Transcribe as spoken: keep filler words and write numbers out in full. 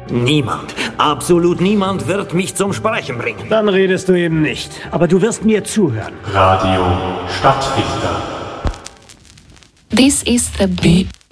Niemand, absolut niemand wird mich zum Sprechen bringen. Dann redest du eben nicht. Aber du wirst mir zuhören. Radio Stadtfilter. This is the B